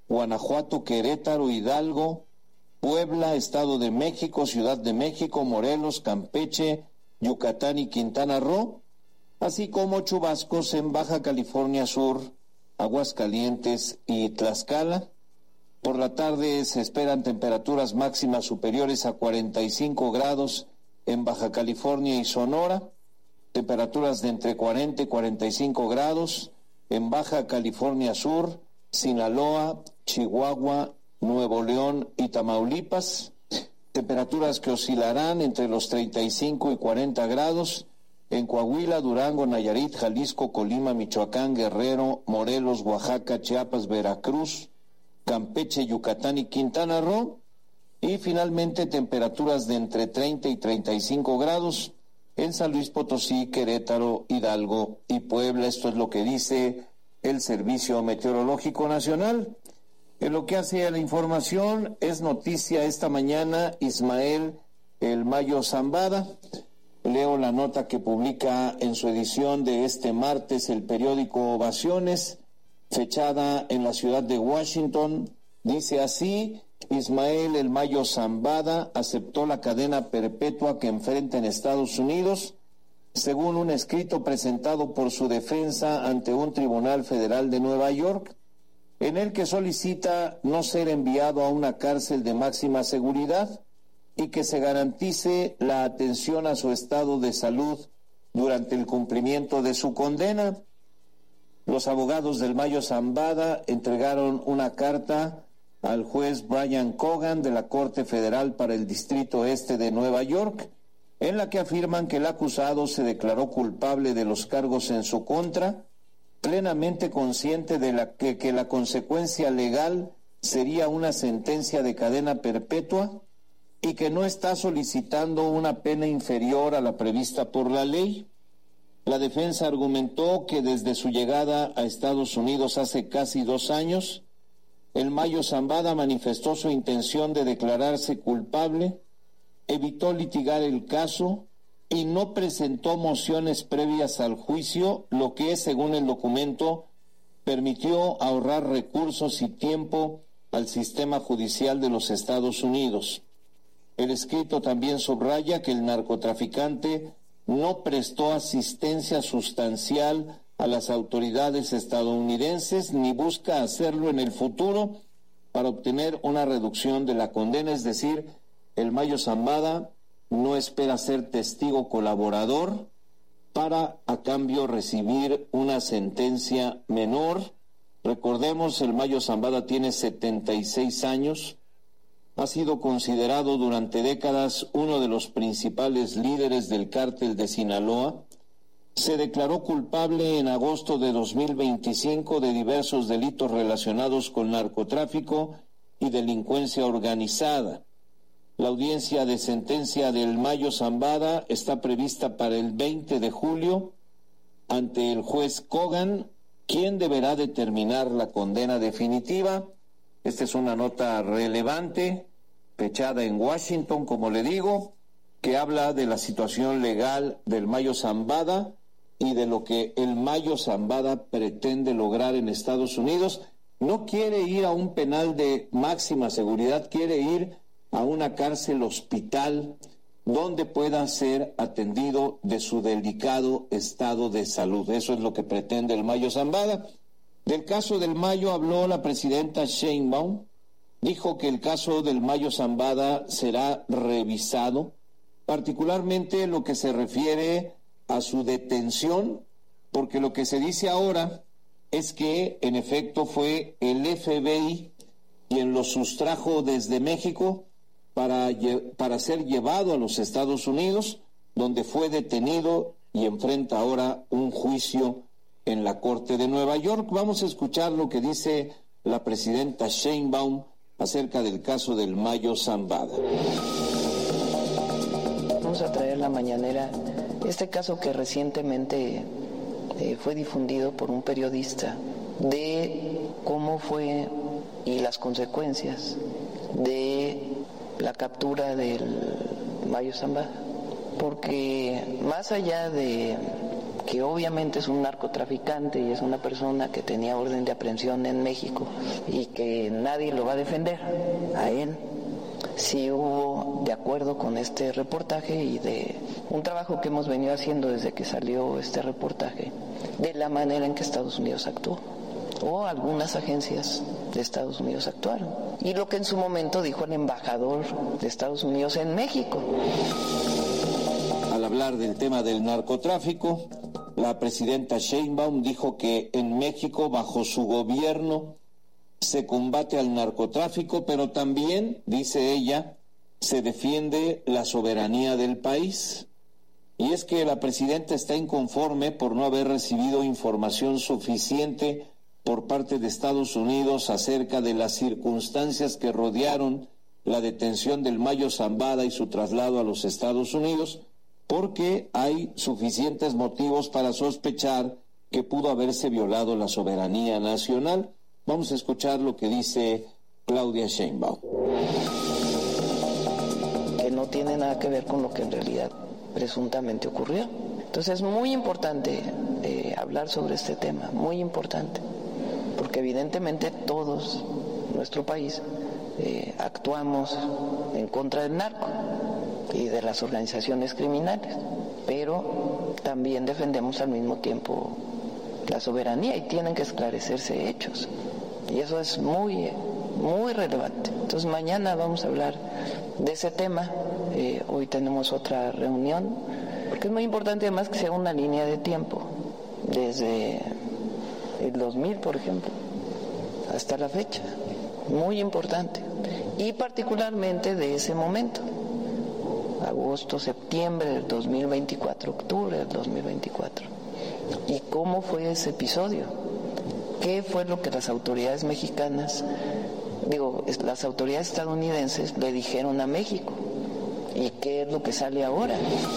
Guanajuato, Querétaro, Hidalgo, Puebla, Estado de México, Ciudad de México, Morelos, Campeche, Yucatán y Quintana Roo, así como chubascos en Baja California Sur, Aguascalientes y Tlaxcala. Por la tarde se esperan temperaturas máximas superiores a 45 grados en Baja California y Sonora, temperaturas de entre 40 y 45 grados en Baja California Sur, Sinaloa, Chihuahua, Nuevo León y Tamaulipas, temperaturas que oscilarán entre los 35 y 40 grados en Coahuila, Durango, Nayarit, Jalisco, Colima, Michoacán, Guerrero, Morelos, Oaxaca, Chiapas, Veracruz, Campeche, Yucatán y Quintana Roo, y finalmente temperaturas de entre 30 y 35 grados en San Luis Potosí, Querétaro, Hidalgo y Puebla. Esto es lo que dice el Servicio Meteorológico Nacional. En lo que hace a la información, es noticia esta mañana Ismael El Mayo Zambada. Leo la nota que publica en su edición de este martes el periódico Ovaciones, fechada en la ciudad de Washington. Dice así: Ismael El Mayo Zambada aceptó la cadena perpetua que enfrenta en Estados Unidos, según un escrito presentado por su defensa ante un tribunal federal de Nueva York, en el que solicita no ser enviado a una cárcel de máxima seguridad y que se garantice la atención a su estado de salud durante el cumplimiento de su condena. Los abogados del Mayo Zambada entregaron una carta al juez Brian Cogan de la Corte Federal para el Distrito Este de Nueva York, en la que afirman que el acusado se declaró culpable de los cargos en su contra, plenamente consciente de que la consecuencia legal sería una sentencia de cadena perpetua y que no está solicitando una pena inferior a la prevista por la ley. La defensa argumentó que desde su llegada a Estados Unidos hace casi 2 años, el Mayo Zambada manifestó su intención de declararse culpable, evitó litigar el caso y no presentó mociones previas al juicio, lo que, según el documento, permitió ahorrar recursos y tiempo al sistema judicial de los Estados Unidos. El escrito también subraya que el narcotraficante no prestó asistencia sustancial a las autoridades estadounidenses ni busca hacerlo en el futuro para obtener una reducción de la condena. Es decir, el Mayo Zambada no espera ser testigo colaborador para a cambio recibir una sentencia menor. Recordemos, el Mayo Zambada tiene 76 años, ha sido considerado durante décadas uno de los principales líderes del cártel de Sinaloa. Se declaró culpable en agosto de 2025 de diversos delitos relacionados con narcotráfico y delincuencia organizada. La audiencia de sentencia del Mayo Zambada está prevista para el 20 de julio ante el juez Cogan, quien deberá determinar la condena definitiva. Esta es una nota relevante, fechada en Washington, como le digo, que habla de la situación legal del Mayo Zambada y de lo que el Mayo Zambada pretende lograr en Estados Unidos. No quiere ir a un penal de máxima seguridad, quiere ir a una cárcel hospital donde pueda ser atendido de su delicado estado de salud. Eso es lo que pretende el Mayo Zambada. Del caso del Mayo habló la presidenta Sheinbaum. Dijo que el caso del Mayo Zambada será revisado, particularmente lo que se refiere a su detención, porque lo que se dice ahora es que en efecto fue el FBI quien lo sustrajo desde México para ser llevado a los Estados Unidos, donde fue detenido y enfrenta ahora un juicio en la Corte de Nueva York. Vamos a escuchar lo que dice la presidenta Sheinbaum acerca del caso del Mayo Zambada. Vamos a traer la mañanera este caso que recientemente fue difundido por un periodista de cómo fue y las consecuencias de la captura del Mayo Zambada, porque más allá de que obviamente es un narcotraficante y es una persona que tenía orden de aprehensión en México y que nadie lo va a defender a él, sí hubo, de acuerdo con este reportaje y de un trabajo que hemos venido haciendo desde que salió este reportaje, de la manera en que Estados Unidos actuó, o algunas agencias de Estados Unidos actuaron, y lo que en su momento dijo el embajador de Estados Unidos en México. Al hablar del tema del narcotráfico, la presidenta Sheinbaum dijo que en México, bajo su gobierno, se combate al narcotráfico, pero también, dice ella, se defiende la soberanía del país. Y es que la presidenta está inconforme por no haber recibido información suficiente por parte de Estados Unidos acerca de las circunstancias que rodearon la detención del Mayo Zambada y su traslado a los Estados Unidos, porque hay suficientes motivos para sospechar que pudo haberse violado la soberanía nacional. Vamos a escuchar lo que dice Claudia Sheinbaum. Que no tiene nada que ver con lo que en realidad presuntamente ocurrió. Entonces es muy importante hablar sobre este tema, muy importante, porque evidentemente todos, nuestro país, actuamos en contra del narco y de las organizaciones criminales, pero también defendemos al mismo tiempo la soberanía y tienen que esclarecerse hechos. Y eso es muy, muy relevante. Entonces mañana vamos a hablar de ese tema. Hoy tenemos otra reunión, porque es muy importante además que sea una línea de tiempo, desde el 2000, por ejemplo, hasta la fecha. Muy importante. Y particularmente de ese momento. Agosto, septiembre del 2024, octubre del 2024. ¿Y cómo fue ese episodio? ¿Qué fue lo que las autoridades mexicanas, las autoridades estadounidenses le dijeron a México? ¿Y qué es lo que sale ahora?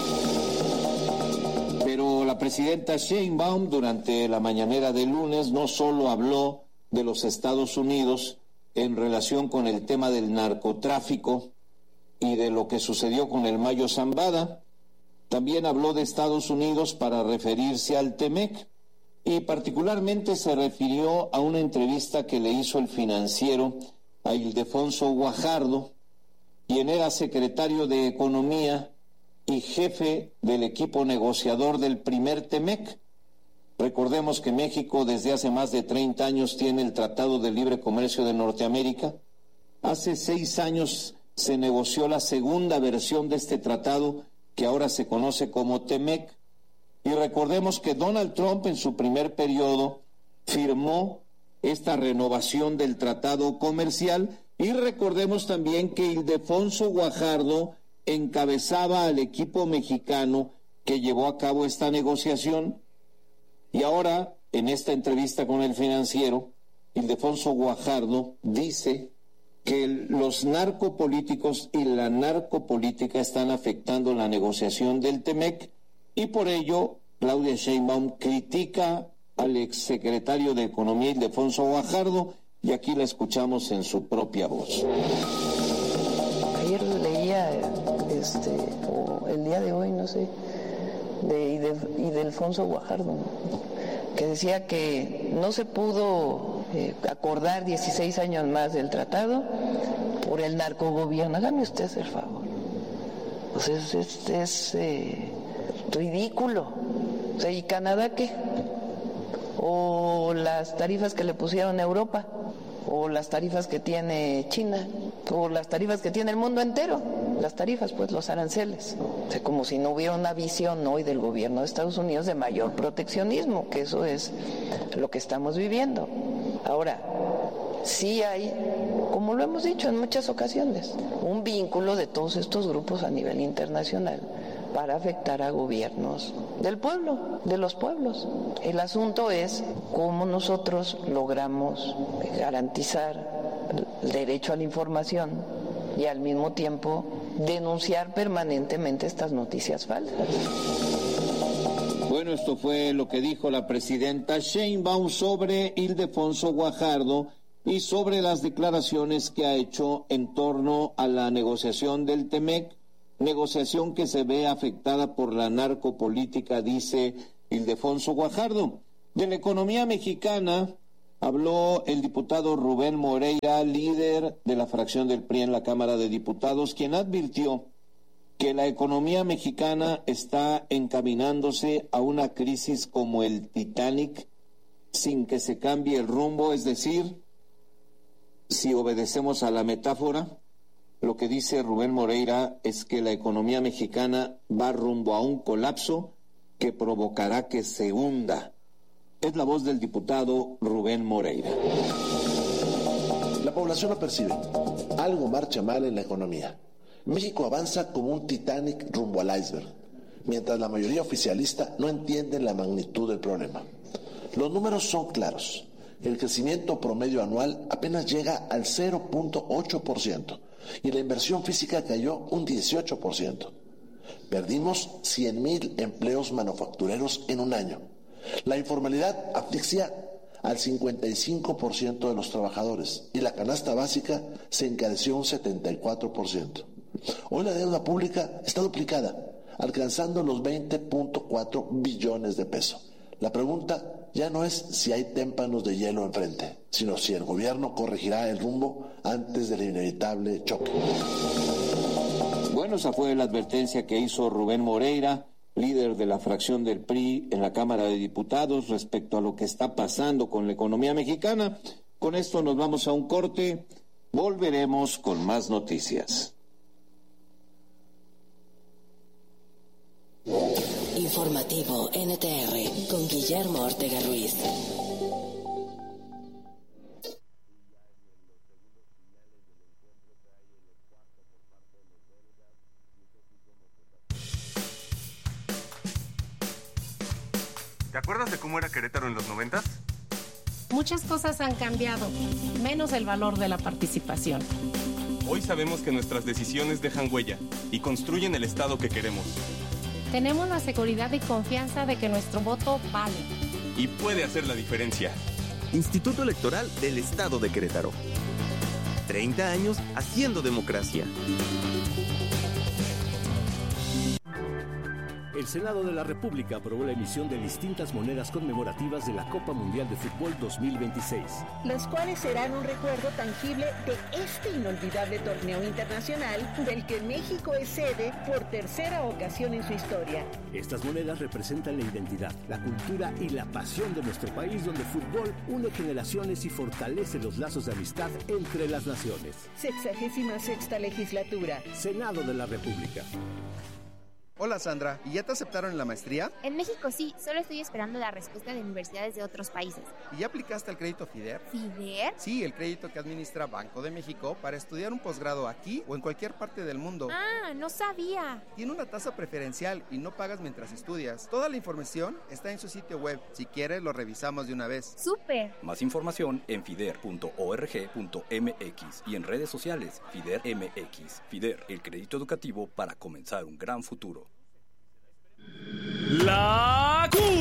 Pero la presidenta Sheinbaum durante la mañanera de lunes no solo habló de los Estados Unidos en relación con el tema del narcotráfico y de lo que sucedió con el Mayo Zambada, también habló de Estados Unidos para referirse al TEMEC, y particularmente se refirió a una entrevista que le hizo el Financiero a Ildefonso Guajardo, quien era secretario de Economía y jefe del equipo negociador del primer TEMEC. Recordemos que México desde hace más de 30 años tiene el Tratado de Libre Comercio de Norteamérica. Hace 6 años se negoció la segunda versión de este tratado, que ahora se conoce como TEMEC. Y recordemos que Donald Trump en su primer periodo firmó esta renovación del tratado comercial, y recordemos también que Ildefonso Guajardo encabezaba al equipo mexicano que llevó a cabo esta negociación. Y ahora, en esta entrevista con el Financiero, Ildefonso Guajardo dice que los narcopolíticos y la narcopolítica están afectando la negociación del TEMEC, y por ello Claudia Sheinbaum critica al exsecretario de Economía Ildefonso Guajardo, y aquí la escuchamos en su propia voz. Ayer leía, o el día de hoy, no sé, de Ildefonso Guajardo, que decía que no se pudo acordar 16 años más del tratado por el narcogobierno. Hágame usted el favor. Pues es ridículo. O sea, ¿y Canadá qué? O las tarifas que le pusieron a Europa, o las tarifas que tiene China, o las tarifas que tiene el mundo entero. Las tarifas, pues los aranceles. O sea, como si no hubiera una visión hoy del gobierno de Estados Unidos de mayor proteccionismo, que eso es lo que estamos viviendo. Ahora, sí hay, como lo hemos dicho en muchas ocasiones, un vínculo de todos estos grupos a nivel internacional para afectar a gobiernos del pueblo, de los pueblos. El asunto es cómo nosotros logramos garantizar el derecho a la información y al mismo tiempo denunciar permanentemente estas noticias falsas. Bueno, esto fue lo que dijo la presidenta Sheinbaum sobre Ildefonso Guajardo y sobre las declaraciones que ha hecho en torno a la negociación del TEMEC, negociación que se ve afectada por la narcopolítica, dice Ildefonso Guajardo. De la economía mexicana habló el diputado Rubén Moreira, líder de la fracción del PRI en la Cámara de Diputados, quien advirtió que la economía mexicana está encaminándose a una crisis como el Titanic sin que se cambie el rumbo, es decir, si obedecemos a la metáfora, lo que dice Rubén Moreira es que la economía mexicana va rumbo a un colapso que provocará que se hunda. Es la voz del diputado Rubén Moreira. La población lo percibe. Algo marcha mal en la economía. México avanza como un Titanic rumbo al iceberg, mientras la mayoría oficialista no entiende la magnitud del problema. Los números son claros. El crecimiento promedio anual apenas llega al 0.8% y la inversión física cayó un 18%. Perdimos 100,000 empleos manufactureros en un año. La informalidad asfixia al 55% de los trabajadores y la canasta básica se encareció un 74%. Hoy la deuda pública está duplicada, alcanzando los 20.4 billones de pesos. La pregunta ya no es si hay témpanos de hielo enfrente, sino si el gobierno corregirá el rumbo antes del inevitable choque. Bueno, esa fue la advertencia que hizo Rubén Moreira, líder de la fracción del PRI en la Cámara de Diputados, respecto a lo que está pasando con la economía mexicana. Con esto nos vamos a un corte. Volveremos con más noticias. Informativo NTR con Guillermo Ortega Ruiz. ¿Te acuerdas de cómo era Querétaro en los 90s? Muchas cosas han cambiado, menos el valor de la participación. Hoy sabemos que nuestras decisiones dejan huella y construyen el Estado que queremos. Tenemos la seguridad y confianza de que nuestro voto vale. Y puede hacer la diferencia. Instituto Electoral del Estado de Querétaro. 30 años haciendo democracia. El Senado de la República aprobó la emisión de distintas monedas conmemorativas de la Copa Mundial de Fútbol 2026. Las cuales serán un recuerdo tangible de este inolvidable torneo internacional del que México es sede por tercera ocasión en su historia. Estas monedas representan la identidad, la cultura y la pasión de nuestro país, donde el fútbol une generaciones y fortalece los lazos de amistad entre las naciones. 66ª legislatura. Senado de la República. Hola Sandra, ¿y ya te aceptaron en la maestría? En México sí, solo estoy esperando la respuesta de universidades de otros países. ¿Y ya aplicaste al crédito FIDER? ¿FIDER? Sí, el crédito que administra Banco de México para estudiar un posgrado aquí o en cualquier parte del mundo. Ah, no sabía. Tiene una tasa preferencial y no pagas mientras estudias. Toda la información está en su sitio web. Si quieres, lo revisamos de una vez. ¡Súper! Más información en fider.org.mx y en redes sociales FIDER MX. FIDER, el crédito educativo para comenzar un gran futuro. La